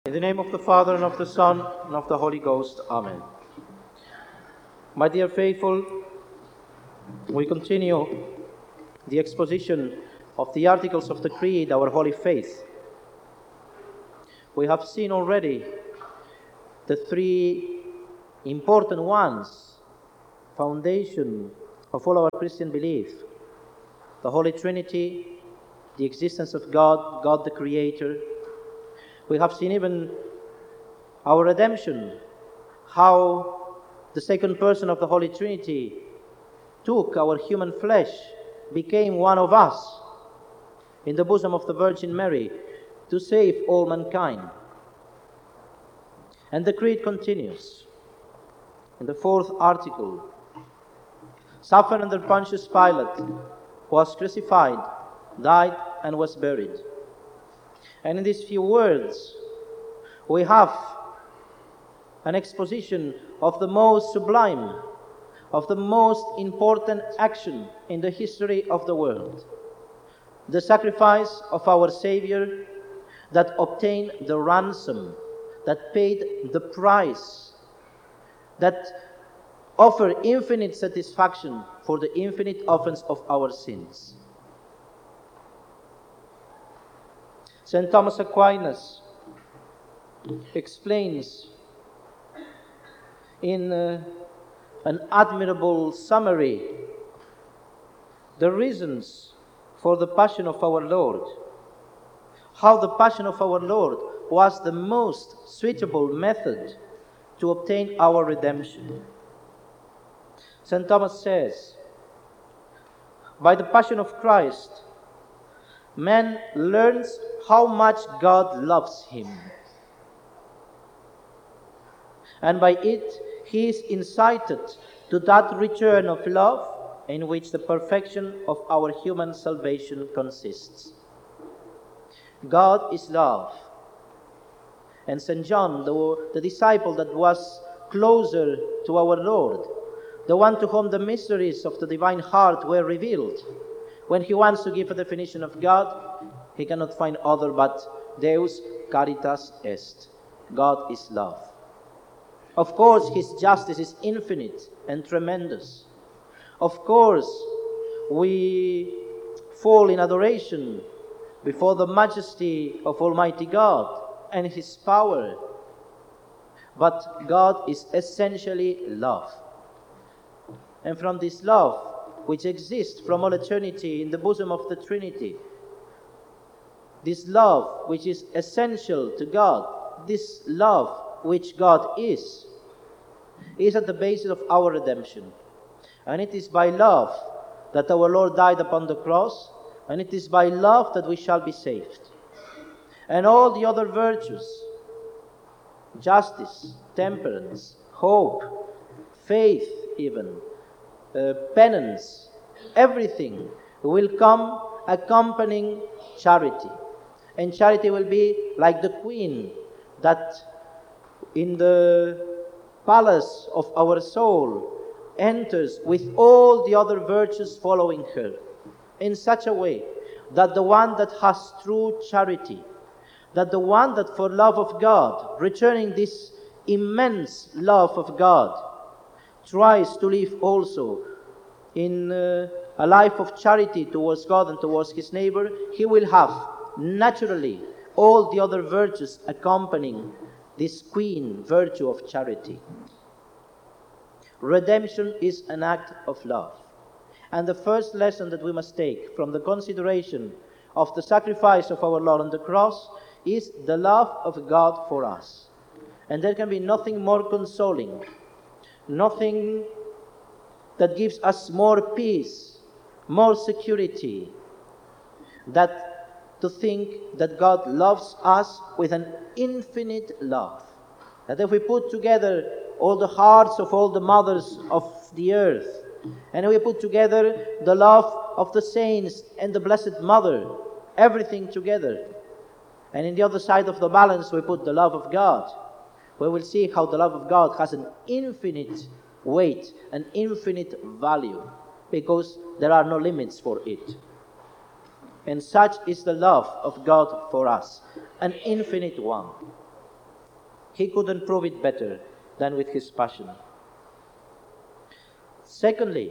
In the name of the Father, and of the Son, and of the Holy Ghost. Amen. My dear faithful, we continue the exposition of the articles of the Creed, our holy faith. We have seen already the three important ones, foundation of all our Christian belief: the Holy Trinity, the existence of God, God the Creator. We have seen even our redemption, how the second person of the Holy Trinity took our human flesh, became one of us in the bosom of the Virgin Mary to save all mankind. And the Creed continues in the fourth article: suffered under Pontius Pilate, was crucified, died, and was buried. And in these few words, we have an exposition of the most sublime, of the most important action in the history of the world: the sacrifice of our Savior that obtained the ransom, that paid the price, that offered infinite satisfaction for the infinite offense of our sins. St. Thomas Aquinas explains in an admirable summary the reasons for the passion of our Lord, how the passion of our Lord was the most suitable method to obtain our redemption. St. Thomas says, by the passion of Christ, man learns how much God loves him, and by it he is incited to that return of love in which the perfection of our human salvation consists. God is love. And St. John, the disciple that was closer to our Lord, the one to whom the mysteries of the divine heart were revealed, when he wants to give a definition of God, he cannot find other but Deus caritas est. God is love. Of course, his justice is infinite and tremendous. Of course, we fall in adoration before the majesty of Almighty God and his power. But God is essentially love. And from this love, which exists from all eternity in the bosom of the Trinity, this love which is essential to God, this love which God is at the basis of our redemption. And it is by love that our Lord died upon the cross, and it is by love that we shall be saved. And all the other virtues, justice, temperance, hope, faith even, penance, everything will come accompanying charity. And charity will be like the queen that in the palace of our soul enters with all the other virtues following her, in such a way that the one that has true charity, that the one that for love of God, returning this immense love of God, tries to live also in a life of charity towards God and towards his neighbor, he will have naturally all the other virtues accompanying this queen virtue of charity. Redemption is an act of love. And the first lesson that we must take from the consideration of the sacrifice of our Lord on the cross is the love of God for us. And there can be nothing more consoling, nothing that gives us more peace, more security, that to think that God loves us with an infinite love. That if we put together all the hearts of all the mothers of the earth, and we put together the love of the saints and the Blessed Mother, everything together, and in the other side of the balance we put the love of God, we will see how the love of God has an infinite weight, an infinite value, because there are no limits for it. And such is the love of God for us, an infinite one. He couldn't prove it better than with his passion. Secondly,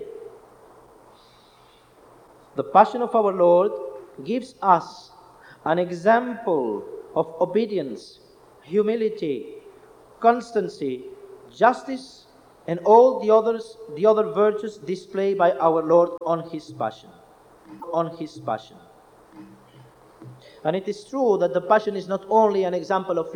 the passion of our Lord gives us an example of obedience, humility, constancy, justice, and all the other virtues displayed by our Lord on his passion. On his passion. And it is true that the passion is not only an example of